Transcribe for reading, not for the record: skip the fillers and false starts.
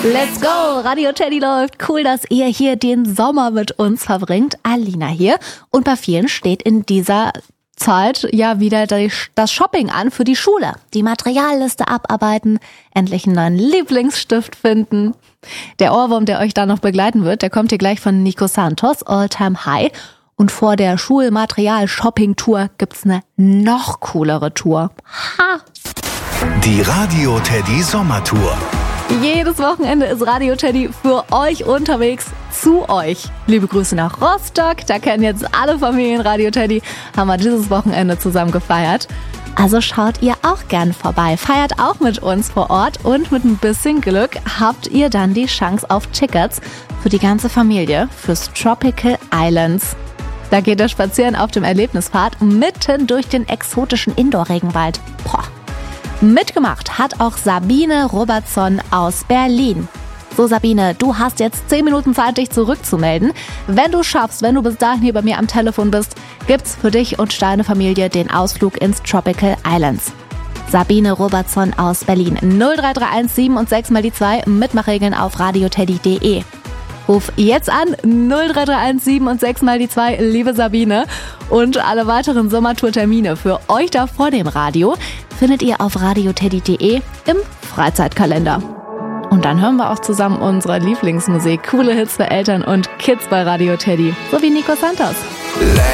Let's go! Radio Teddy läuft. Cool, dass ihr hier den Sommer mit uns verbringt. Alina hier. Und bei vielen steht in dieser Zeit ja wieder das Shopping an für die Schule. Die Materialliste abarbeiten, endlich einen neuen Lieblingsstift finden. Der Ohrwurm, der euch da noch begleiten wird, der kommt hier gleich von Nico Santos, All Time High. Und vor der Schulmaterial-Shopping-Tour gibt's eine noch coolere Tour. Ha! Die Radio Teddy Sommertour. Jedes Wochenende ist Radio Teddy für euch unterwegs, zu euch. Liebe Grüße nach Rostock, da kennen jetzt alle Familien Radio Teddy, haben wir dieses Wochenende zusammen gefeiert. Also schaut ihr auch gern vorbei, feiert auch mit uns vor Ort und mit ein bisschen Glück habt ihr dann die Chance auf Tickets für die ganze Familie fürs Tropical Islands. Da geht ihr spazieren auf dem Erlebnispfad mitten durch den exotischen Indoor-Regenwald. Boah. Mitgemacht hat auch Sabine Robertson aus Berlin. So Sabine, du hast jetzt 10 Minuten Zeit, dich zurückzumelden. Wenn du schaffst, wenn du bis dahin hier bei mir am Telefon bist, gibt's für dich und deine Familie den Ausflug ins Tropical Islands. Sabine Robertson aus Berlin. 03317 und 6 mal die 2, Mitmachregeln auf radioteddy.de. Ruf jetzt an 03317 und 6 mal die 2, liebe Sabine. Und alle weiteren Sommertour-Termine für euch da vor dem Radio findet ihr auf radioteddy.de im Freizeitkalender. Und dann hören wir auch zusammen unsere Lieblingsmusik, coole Hits für Eltern und Kids bei Radio Teddy, so wie Nico Santos.